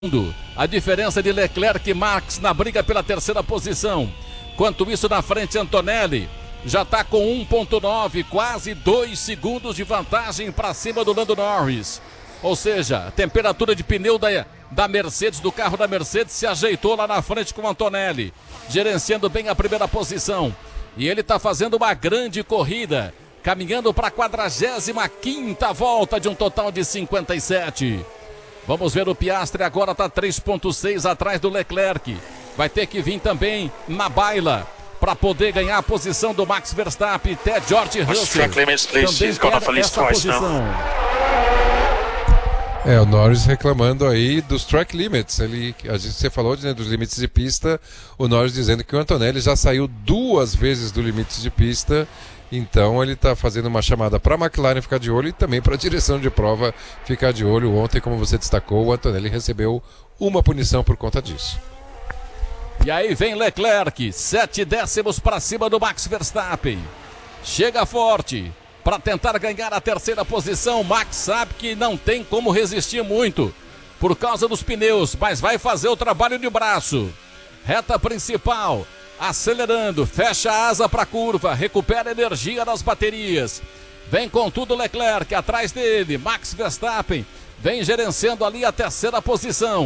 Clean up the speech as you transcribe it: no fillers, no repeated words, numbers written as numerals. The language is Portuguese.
A diferença de Leclerc e Max na briga pela terceira posição. Enquanto isso, na frente, Antonelli já está com 1,9, quase 2 segundos de vantagem para cima do Lando Norris. Ou seja, a temperatura de pneu da Mercedes, do carro da Mercedes, se ajeitou lá na frente com o Antonelli, gerenciando bem a primeira posição. E ele está fazendo uma grande corrida, caminhando para a 45ª volta de um total de 57. Vamos ver o Piastri agora, está 3,6 atrás do Leclerc. Vai ter que vir também na baila para poder ganhar a posição do Max Verstappen. Até George Russell também quer essa posição. O Norris reclamando aí dos track limits. Você falou dos limites de pista. O Norris dizendo que o Antonelli já saiu 2 vezes do limite de pista. Então ele está fazendo uma chamada para a McLaren ficar de olho e também para a direção de prova ficar de olho. Ontem, como você destacou, o Antonelli recebeu uma punição por conta disso. E aí vem Leclerc, 7 décimos para cima do Max Verstappen. Chega forte para tentar ganhar a terceira posição. Max sabe que não tem como resistir muito por causa dos pneus, mas vai fazer o trabalho de braço. Reta principal, acelerando, fecha a asa para a curva, recupera a energia das baterias. Vem com tudo Leclerc, atrás dele, Max Verstappen vem gerenciando ali a terceira posição.